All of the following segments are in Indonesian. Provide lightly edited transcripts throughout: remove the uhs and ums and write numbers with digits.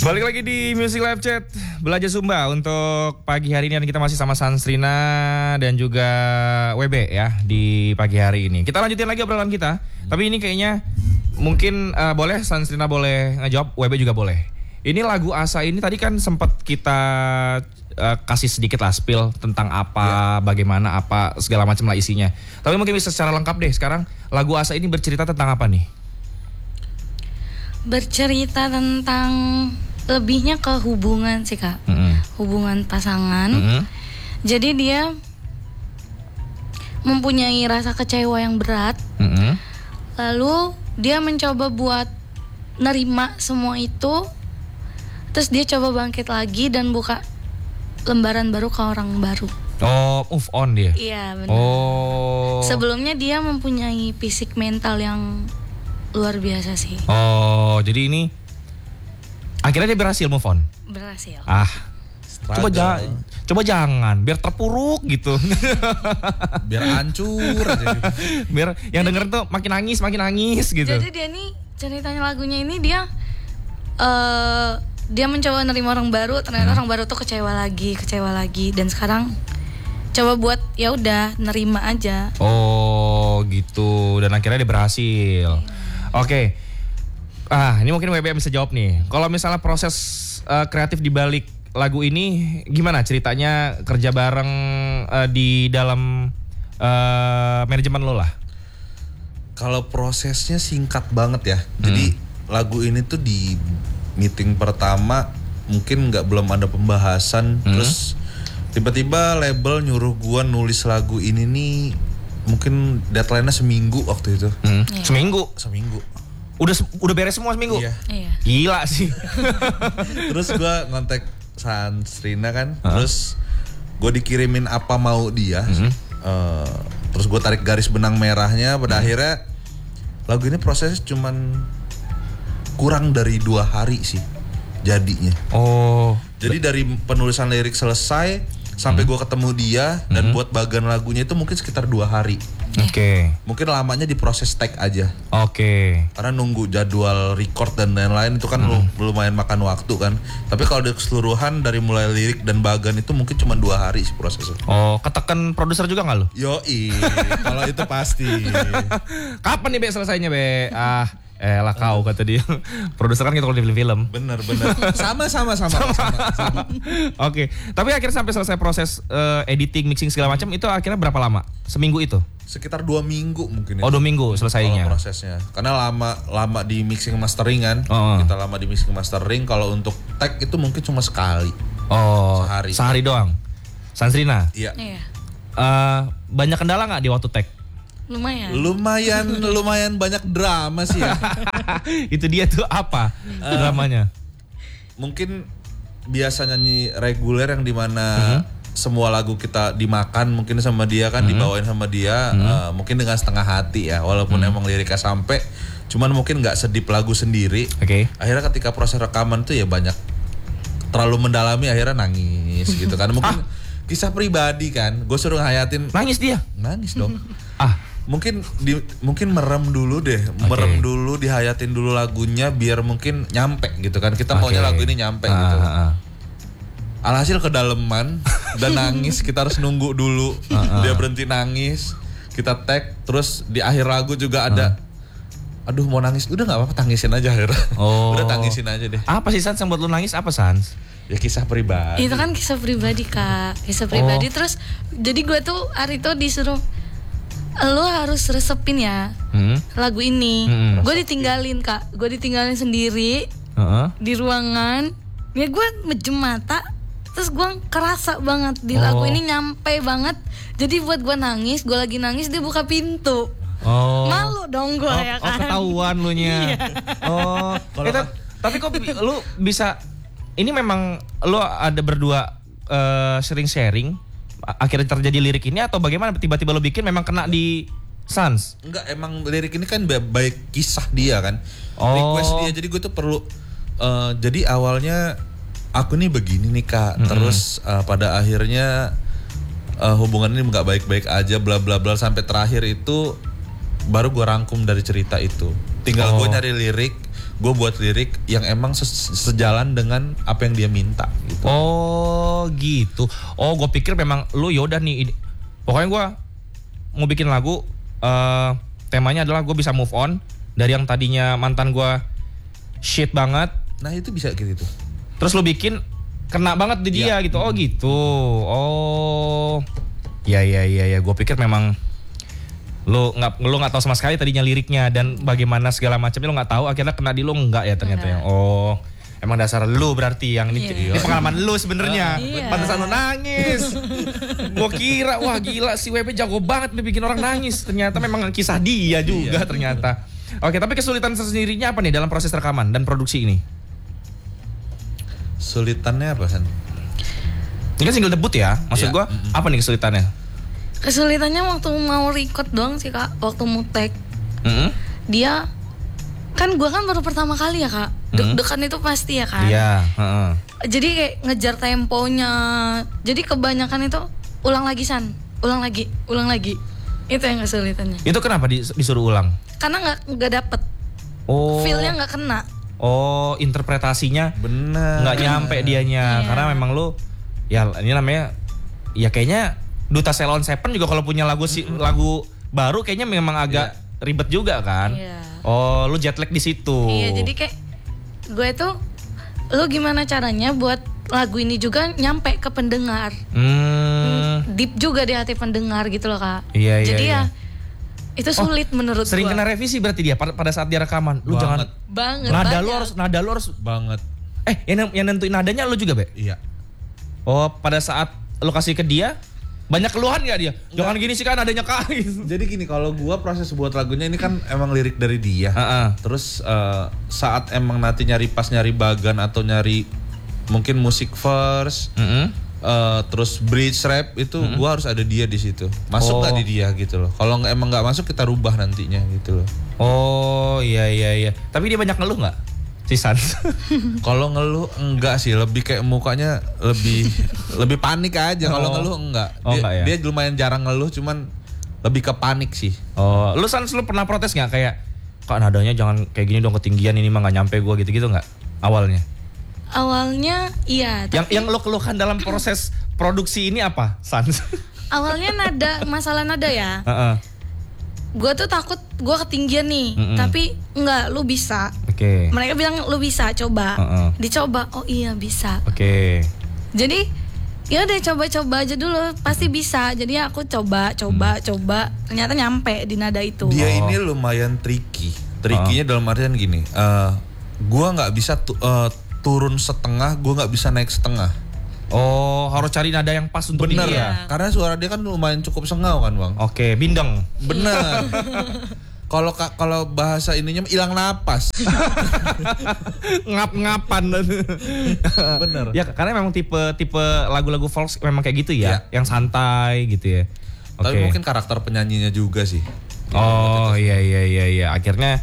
Balik lagi di Music Live Chat Belajar Sumba. Untuk pagi hari ini kita masih sama Sansrina dan juga WB ya di pagi hari ini. Kita lanjutin lagi obrolan kita. Tapi ini kayaknya mungkin boleh Sansrina boleh ngejawab, WB juga boleh. Ini lagu Asa ini tadi kan sempat kita kasih sedikit lah spill tentang apa, bagaimana, apa segala macam lah isinya. Tapi mungkin bisa secara lengkap deh sekarang lagu Asa ini bercerita tentang apa nih? Bercerita tentang lebihnya ke hubungan sih Kak, hubungan pasangan. Jadi dia mempunyai rasa kecewa yang berat, lalu dia mencoba buat nerima semua itu, terus dia coba bangkit lagi dan buka lembaran baru ke orang baru. Oh, move on dia? Iya benar. Oh. Sebelumnya dia mempunyai fisik mental yang luar biasa sih. Oh, jadi ini akhirnya dia berhasil move on? Berhasil. Coba jangan, biar terpuruk gitu. Biar hancur aja. Biar yang denger tuh makin nangis gitu. Jadi dia nih ceritanya lagunya ini dia mencoba nerima orang baru, ternyata orang baru tuh kecewa lagi dan sekarang coba buat ya udah nerima aja. Oh, gitu. Dan akhirnya dia berhasil. Oke. Ini mungkin WB bisa jawab nih. Kalau misalnya proses kreatif di balik lagu ini gimana ceritanya, kerja bareng di dalam manajemen lo lah? Kalau prosesnya singkat banget ya. Jadi lagu ini tuh di meeting pertama mungkin belum ada pembahasan, terus tiba-tiba label nyuruh gua nulis lagu ini nih, mungkin deadline-nya seminggu waktu itu. Seminggu. Udah beres semua seminggu? Iya. Gila sih. Terus gue ngontek Sansrina kan, terus gue dikirimin apa mau dia, terus gue tarik garis benang merahnya. Pada akhirnya lagu ini prosesnya cuman kurang dari 2 hari sih jadinya. Oh. Jadi dari penulisan lirik selesai sampai gue ketemu dia dan buat bagian lagunya itu mungkin sekitar 2 hari. Oke. Mungkin lamanya di proses tag aja. Oke. Karena nunggu jadwal record dan lain-lain itu kan lumayan makan waktu kan. Tapi kalau dari keseluruhan dari mulai lirik dan bagan itu mungkin cuma 2 hari sih prosesnya. Oh, ketekan produser juga nggak lo? Yoi, kalau itu pasti. Kapan nih Be selesainya Be? Lah kau kata dia. Produser kan gitu kalau di film-film. Bener. Sama. Oke. Tapi akhirnya sampai selesai proses editing, mixing segala macam itu akhirnya berapa lama? Seminggu itu? Sekitar 2 minggu mungkin. Oh, 2 minggu selesainya. Kalau prosesnya. Karena lama di mixing mastering kan. Kita lama di mixing mastering. Kalau untuk tag itu mungkin cuma sekali. Oh. Sehari doang. Sansrina? Iya. Banyak kendala nggak di waktu tag? Lumayan banyak drama sih ya. Itu dia tuh apa dramanya? Mungkin biasa nyanyi reguler yang dimana semua lagu kita dimakan mungkin sama dia kan, dibawain sama dia, mungkin dengan setengah hati ya, walaupun emang liriknya sampai, cuman mungkin nggak sedip lagu sendiri. Akhirnya ketika proses rekaman tuh ya banyak terlalu mendalami, akhirnya nangis gitu kan. Mungkin kisah pribadi kan, gue suruh ngayatin. Nangis dia? Nangis dong. Mungkin merem dulu deh, dulu, dihayatin dulu lagunya biar mungkin nyampe gitu kan. Kita maunya lagu ini nyampe gitu. Alhasil kedaleman dan nangis, kita harus nunggu dulu dia berhenti nangis, kita tag, terus di akhir lagu juga ada aduh mau nangis, udah nggak apa-apa tangisin aja akhirnya. Udah tangisin aja deh. Apa sih Sans yang buat lu nangis, apa Sans? Ya kisah pribadi. Itu kan kisah pribadi Kak, kisah pribadi. Terus jadi gue tuh hari itu disuruh, lo harus resepin ya lagu ini. Gue ditinggalin Kak, gue ditinggalin sendiri di ruangan. Ya gue mejem mata, terus gue kerasa banget di lagu ini nyampe banget. Jadi buat gue nangis, gue lagi nangis dia buka pintu. Malu dong gue ya kan. Ketahuan lu nya. Tapi kok lu bisa, ini memang lu ada berdua sering sharing akhirnya terjadi lirik ini, atau bagaimana tiba-tiba lo bikin memang kena di Sans? Enggak, emang lirik ini kan baik kisah dia kan, request dia. Jadi gue tuh perlu jadi awalnya aku nih begini nih Kak, terus pada akhirnya hubungan ini nggak baik-baik aja, bla bla bla, sampai terakhir itu baru gue rangkum dari cerita itu. Tinggal gue nyari lirik, gue buat lirik yang emang sejalan dengan apa yang dia minta gitu. Oh gitu. Oh gue pikir memang lu yaudah nih pokoknya gue mau bikin lagu temanya adalah gue bisa move on dari yang tadinya mantan gue shit banget. Nah itu bisa gitu. Terus lu bikin kena banget di dia gitu. Oh gitu. Oh ya. Gue pikir memang lu nggak tahu sama sekali tadinya liriknya dan bagaimana segala macamnya lu nggak tahu, akhirnya kena di lu enggak ya ternyata ya. Oh emang dasar lu berarti yang ini pengalaman lu sebenarnya. Pantesan lu nangis. Gua kira wah gila si WP jago banget bikin orang nangis, ternyata memang kisah dia juga ternyata. Oke, tapi kesulitan sendirinya apa nih dalam proses rekaman dan produksi ini? Sulitannya apa San? Ini kan single debut ya, maksud gua apa nih kesulitannya? Kesulitannya waktu mau record doang sih Kak, waktu mau take. Dia kan gue kan baru pertama kali ya Kak, deg-degan itu pasti ya kan. Iya. Jadi kayak ngejar temponya, jadi kebanyakan itu ulang lagi ulang lagi. Itu yang kesulitannya. Itu kenapa disuruh ulang? Karena nggak dapet. Feel-nya nggak kena. Oh interpretasinya bener nggak nyampe dianya karena memang lu ya ini namanya ya kayaknya Duta Ceylon Seven juga kalau punya lagu baru kayaknya memang agak ribet juga kan. Oh, lu jet lag di situ. Iya, jadi kayak gue tuh lu gimana caranya buat lagu ini juga nyampe ke pendengar. Deep juga di hati pendengar gitu loh Kak. Iya. Jadi ya itu sulit menurut gue. Sering kena revisi berarti dia pada saat dia rekaman. Lu jangan banget. Nada lu harus banget. Yang nentuin nadanya lu juga, Be? Iya. Oh, pada saat lu kasih ke dia banyak keluhan gak dia? Jangan gini sih kan adanya kain. Jadi gini, kalau gua proses buat lagunya ini kan emang lirik dari dia. Terus saat emang nanti nyari bagan atau nyari mungkin musik verse, terus bridge rap itu gua harus ada dia di situ. Masuk nggak di dia gitu loh. Kalau emang nggak masuk kita rubah nantinya gitu loh. Oh iya. Tapi dia banyak ngeluh nggak? Sans. Kalau ngeluh enggak sih, lebih kayak mukanya lebih panik aja. Kalau ngeluh enggak. Dia lumayan jarang ngeluh, cuman lebih ke panik sih. Oh, lu Sans lu pernah protes nggak kayak kok nadanya jangan kayak gini dong, ketinggian ini mah nggak nyampe gua gitu nggak awalnya? Awalnya iya. Yang lu keluhkan dalam proses produksi ini apa, Sans? Awalnya masalah nada ya. Gue tuh takut gue ketinggian nih, tapi enggak, lu bisa. Mereka bilang lu bisa, coba. Dicoba, oh iya bisa. Jadi ya udah coba aja dulu, pasti bisa. Jadi aku coba. Ternyata nyampe di nada itu. Dia ini lumayan tricky. Trickynya dalam artian gini, gue nggak bisa turun setengah, gue nggak bisa naik setengah. Oh, harus cari nada yang pas untuk dia. Ya? Karena suara dia kan lumayan cukup sengau kan, Bang. Bindeng. Bener. Kalau bahasa ininya hilang napas. Ngap-ngapan. Bener. Ya, karena memang tipe lagu-lagu folk memang kayak gitu ya, yang santai gitu ya. Tapi mungkin karakter penyanyinya juga sih. Oh, iya. Akhirnya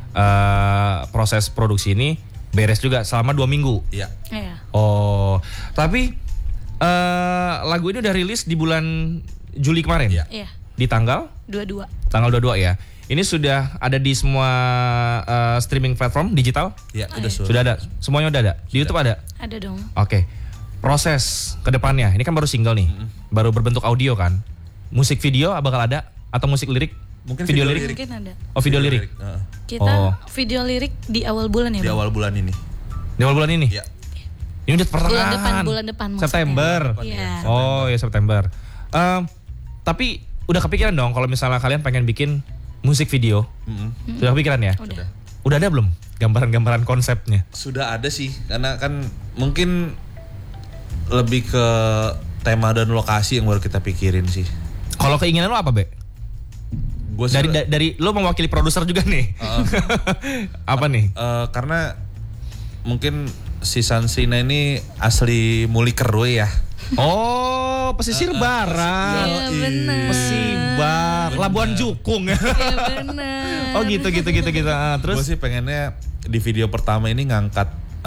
proses produksi ini beres juga selama 2 minggu. Iya. Oh, tapi lagu ini udah rilis di bulan Juli kemarin. Iya. Di tanggal 22. Tanggal 22 ya. Ini sudah ada di semua streaming platform digital? Iya, sudah ada. Semuanya udah ada. Di YouTube ada? Ada dong. Oke. Proses ke depannya. Ini kan baru single nih. Baru berbentuk audio kan. Musik video bakal ada atau musik lirik? Mungkin video lirik. Mungkin ada. Oh, video lirik. Kita video lirik di awal bulan ya, Di Bang? awal bulan ini. Di awal bulan ini? Iya. Ini udah pertengahan. Bulan depan September. Iya. Oh, ya September. Tapi udah kepikiran dong kalau misalnya kalian pengen bikin musik video? Sudah kepikiran ya? Udah ada belum gambaran-gambaran konsepnya? Sudah ada sih, karena kan mungkin lebih ke tema dan lokasi yang baru kita pikirin sih. Kalau keinginan lo apa, Be? Dari lo mewakili produser juga nih. Apa nih? Karena mungkin si Sansrina ini asli Muli Kerui ya. Oh, pesisir barat. Iya benar. Pesibar, Labuan Jukung. Iya benar. Oh gitu. Terus gue sih pengennya di video pertama ini ngangkat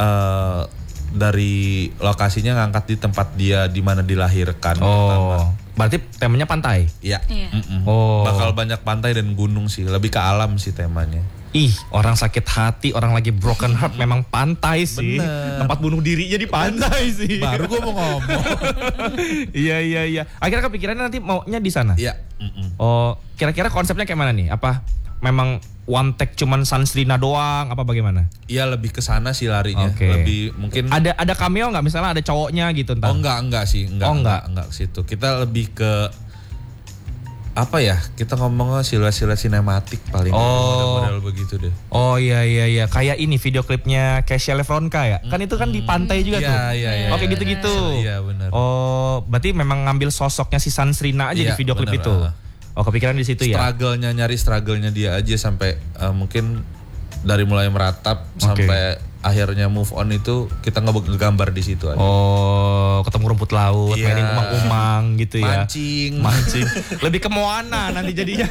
dari lokasinya, ngangkat di tempat dia di mana dilahirkan. Oh, berarti temanya pantai? Iya. Oh. Bakal banyak pantai dan gunung sih, lebih ke alam sih temanya. Ih, orang sakit hati, orang lagi broken heart memang pantai sih. Bener. Tempat bunuh dirinya di pantai sih. Baru gue mau ngomong. Iya. Akhirnya kepikirannya nanti maunya di sana. Iya. Oh, kira-kira konsepnya kayak mana nih? Apa memang one take cuman Sansrina doang? Apa bagaimana? Iya, lebih ke sana sih larinya. Oke. Lebih mungkin. Ada cameo nggak? Misalnya ada cowoknya gitu ntar? Oh enggak sih, enggak ke situ. Kita lebih ke apa ya? Kita ngomongnya siluet-siluet sinematik paling. Model-model begitu deh. Oh iya. Kayak ini video klipnya Kesha Levronka ya. Kan itu kan di pantai juga tuh. Iya. Oke, gitu-gitu. Iya, benar. Oh, berarti memang ngambil sosoknya si Sansrina aja di video klip bener, itu. Oh, kepikiran di situ ya. Struggle-nya dia aja sampai mungkin dari mulai meratap sampai akhirnya move on itu kita ngegambar di situ aja. Oh, ketemu rumput laut, mainin umang-umang gitu ya. Mancing. Lebih ke Moana nanti jadinya.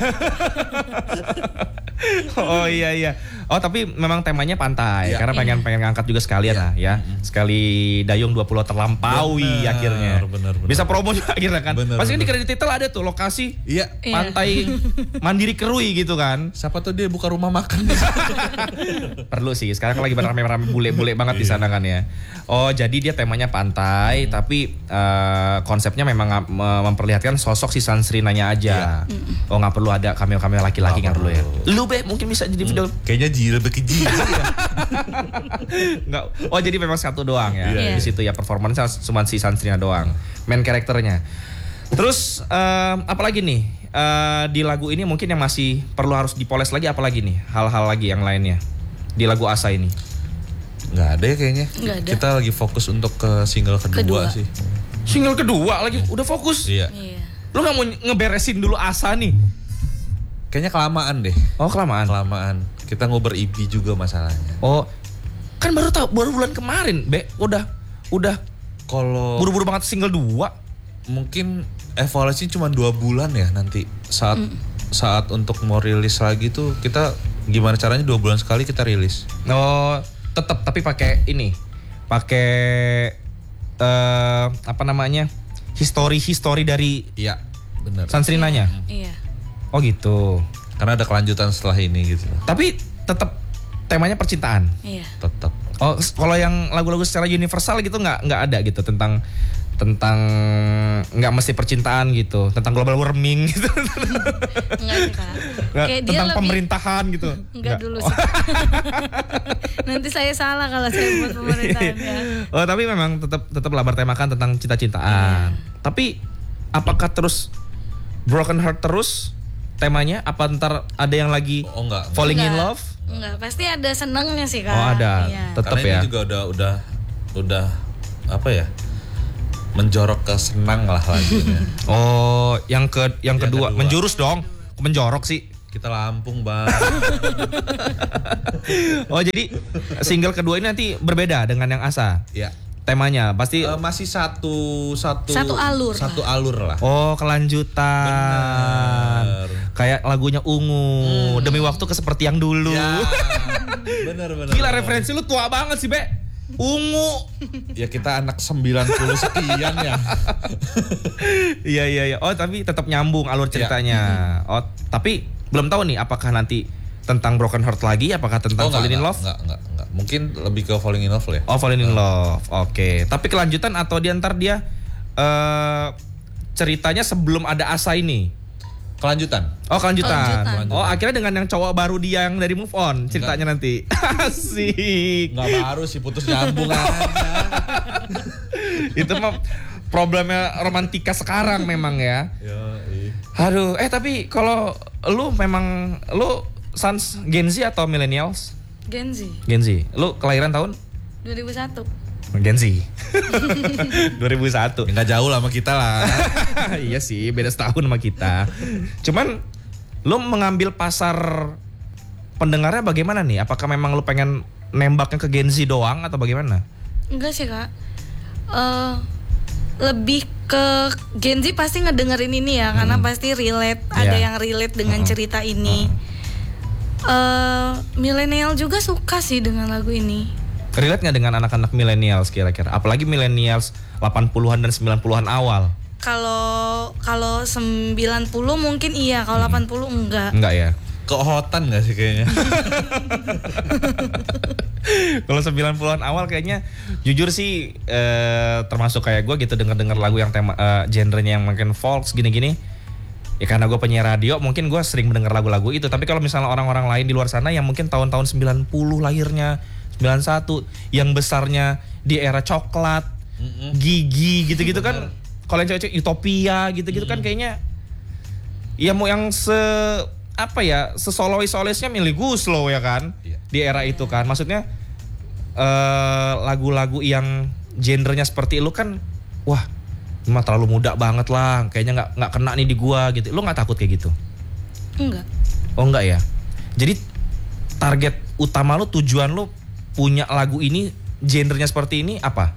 Oh iya. Oh, tapi memang temanya pantai karena pengen ngangkat juga sekalian lah ya. Sekali dayung 20 terlampaui akhirnya. Bener. Bisa promo juga akhirnya kan. Pasti kan di kredit titel ada tuh lokasi pantai Mandiri Kerui gitu kan. Siapa tuh dia buka rumah makan. Perlu sih, sekarang lagi rame-rame bule-bule banget di sana kan ya. Oh, jadi dia temanya pantai tapi konsepnya memang memperlihatkan sosok si Sansrinanya aja. Oh, nggak perlu ada cameo-cameo laki-laki, nggak perlu ya. Lu Be mungkin bisa jadi video. Kayaknya lebih ke ya. Nggak. Oh, jadi memang satu doang ya. Di situ ya performanya cuma si Sansrina doang. Main karakternya. Terus apalagi nih di lagu ini mungkin yang masih perlu harus dipoles lagi, apalagi nih hal-hal lagi yang lainnya di lagu Asa ini? Nggak ada ya kayaknya. Nggak ada. Kita lagi fokus untuk ke single kedua sih. Single kedua lagi udah fokus. Iya. Lu nggak mau ngeberesin dulu Asa nih? Kayaknya kelamaan deh. Oh, kelamaan. Kita ngobrol EP juga masalahnya. Oh, kan baru bulan kemarin, Be. Udah Kalau buru-buru banget single 2. Mungkin evaluasi cuma 2 bulan ya nanti saat untuk mau rilis lagi tuh kita gimana caranya 2 bulan sekali kita rilis. Oh, tetap tapi pakai apa namanya? History dari Iya, benar. Sansrinanya. Iya. Oh gitu. Karena ada kelanjutan setelah ini gitu. Tapi tetap temanya percintaan. Iya. Tetap. Oh, kalau yang lagu-lagu secara universal gitu nggak ada gitu tentang nggak mesti percintaan gitu, tentang global warming gitu. Enggak sih, Kak. Kayak dia tentang lebih pemerintahan gitu. Enggak dulu sih. Nanti saya salah kalau saya buat pemerintahan ya. Oh, tapi memang tetap lah bertemakan tentang cinta-cintaan. Tapi apakah terus broken heart terus temanya? Apa ntar ada yang lagi falling in love? Enggak, pasti ada senangnya sih, Kak. Oh, ada. Iya. Tetap karena ya. ini juga udah apa ya? Menjorok ke senang lah lagunya. Oh, yang kedua menjurus dong. Menjorok sih. Kita Lampung, Bang. Oh, jadi single kedua ini nanti berbeda dengan yang Asa. Iya. Temanya pasti masih satu alur lah. Oh, kelanjutan. Bener. Kayak lagunya Ungu, Demi Waktu Seperti Yang Dulu. Ya. Bener. Gila, referensi lu tua banget sih, Be. Ungu. Ya kita anak 90 sekian ya. Iya. Oh, tapi tetap nyambung alur ceritanya. Oh, tapi belum tahu nih apakah nanti tentang broken heart lagi, apakah tentang falling in love? Enggak. Mungkin lebih ke falling in love lah ya. Oh, falling in love. Oke. Tapi kelanjutan atau dia ceritanya sebelum ada Asa ini? Kelanjutan. Oh, kelanjutan. Oh, akhirnya dengan yang cowok baru dia yang dari move on ceritanya nanti. Asik. Enggak baru sih, putus nyambung aja. Itu mah problemnya romantika sekarang memang ya. Aduh, tapi kalau lu Sans Gen Z atau millennials? Gen Z. Lu kelahiran tahun? 2001. Gen Z. 2001. Enggak jauh lah sama kita lah. Iya sih, beda setahun sama kita. Cuman lu mengambil pasar pendengarnya bagaimana nih? Apakah memang lu pengen nembaknya ke Gen Z doang atau bagaimana? Enggak sih, Kak. Lebih ke Gen Z pasti ngedengerin ini ya, karena pasti relate, ada yang relate dengan cerita ini. Milenial juga suka sih dengan lagu ini. Relate nggak dengan anak-anak millennials kira-kira? Apalagi millennials 80-an dan 90-an awal. Kalau 90 mungkin iya, kalau 80 enggak. Enggak ya. keohotan gak sih kayaknya? Kalau 90-an awal kayaknya jujur sih termasuk kayak gue gitu denger lagu yang tema genrenya yang makin folk gini-gini. Ya karena gue penyiar radio mungkin gue sering mendengar lagu-lagu itu. Tapi kalau misalnya orang-orang lain di luar sana yang mungkin tahun-tahun 90 lahirnya, 91 yang besarnya di era coklat, Gigi gitu-gitu kan. Kalau yang cewek-cewek Utopia gitu-gitu kan kayaknya ya mau yang sesolois-soloisnya milih Guslow ya kan. Di era itu kan. Maksudnya lagu-lagu yang genrenya seperti lu kan wah emang terlalu muda banget lah, kayaknya nggak kena nih di gua gitu. Lu nggak takut kayak gitu? Enggak. Oh enggak ya. Jadi target utama lu, tujuan lu punya lagu ini genrenya seperti ini apa?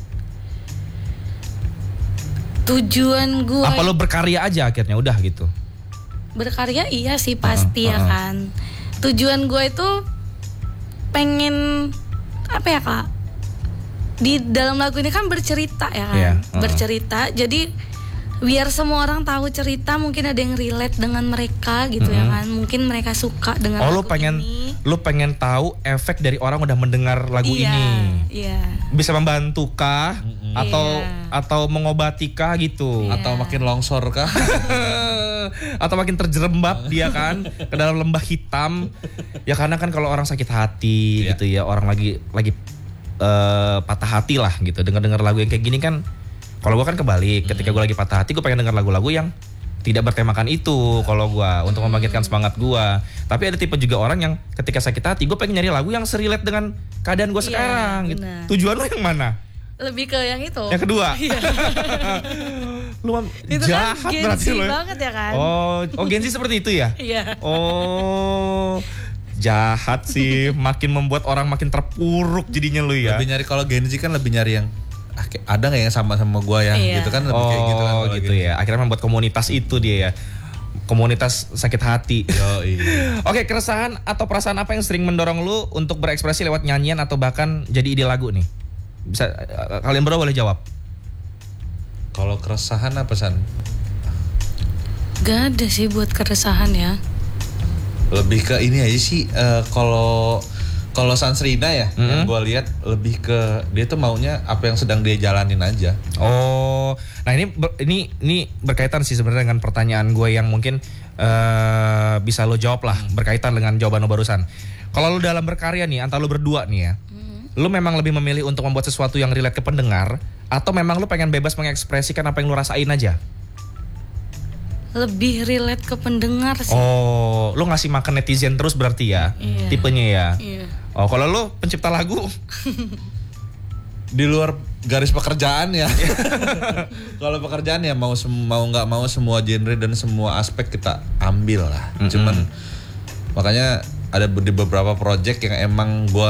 Tujuan gua apa lu berkarya aja akhirnya udah gitu? Berkarya iya sih pasti ya kan. Tujuan gua itu pengen apa ya Kak? Di dalam lagu ini kan bercerita ya kan, bercerita. Jadi biar semua orang tahu cerita, mungkin ada yang relate dengan mereka gitu ya kan. Mungkin mereka suka dengan lagu ini. Lu pengen tahu efek dari orang udah mendengar lagu ini. Iya. Bisa membantukah atau mengobatikah gitu? Atau makin longsor kah? Atau makin terjerembab dia kan ke dalam lembah hitam. Ya karena kan kalau orang sakit hati gitu ya, orang lagi patah hati lah gitu, dengar lagu yang kayak gini kan. Kalau gue kan kebalik, ketika gue lagi patah hati gue pengen dengar lagu-lagu yang tidak bertemakan itu kalau gue, untuk membangkitkan semangat gue. Tapi ada tipe juga orang yang ketika sakit hati gue pengen nyari lagu yang serelate dengan keadaan gue sekarang gitu. Tujuan lo yang mana? Lebih ke yang itu. Yang kedua. Lu itu jahat kan berarti lo. Banget ya kan? Oh Gen Z seperti itu ya? Iya. Oh. Jahat sih, makin membuat orang makin terpuruk jadinya lu ya. Lebih nyari, kalau Gen Z kan lebih nyari yang ada nggak yang sama gua ya, gitu kan lebih kayak gitu kan. Gitu ya. Akhirnya membuat komunitas itu dia ya. Komunitas sakit hati. Oke, keresahan atau perasaan apa yang sering mendorong lu untuk berekspresi lewat nyanyian atau bahkan jadi ide lagu nih? Bisa kalian berdua boleh jawab. Kalau keresahan apa San? Gak ada sih buat keresahan ya. Lebih ke ini aja sih, kalau Sansrina ya, yang gue lihat lebih ke dia tuh maunya apa yang sedang dia jalanin aja. Oh, nah ini berkaitan sih sebenarnya dengan pertanyaan gue yang mungkin bisa lo jawab lah, berkaitan dengan jawaban lo barusan. Kalau lo dalam berkarya nih, antara lo berdua nih ya, lo memang lebih memilih untuk membuat sesuatu yang relate ke pendengar, atau memang lo pengen bebas mengekspresikan apa yang lo rasain aja? Lebih relate ke pendengar sih. Oh, lo ngasih makan netizen terus berarti ya, tipenya ya. Iya. Oh, kalau lo pencipta lagu di luar garis pekerjaan ya. Kalau pekerjaan ya mau nggak mau semua genre dan semua aspek kita ambil lah. Cuman makanya ada di beberapa project yang emang gua